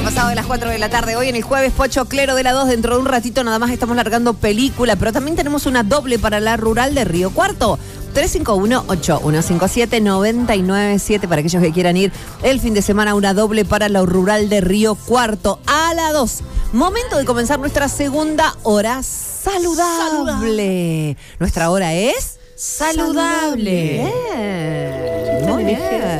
pasado de las 4 de la tarde. Hoy en el jueves Pocho Clero de la 2. Dentro de un ratito nada más estamos largando película, pero también tenemos una doble para la rural de Río Cuarto. 351-8157-997 para aquellos que quieran ir el fin de semana, una doble para la rural de Río Cuarto a la 2. Momento de comenzar nuestra segunda hora saludable. Nuestra hora es saludable. Bien. Muy bien.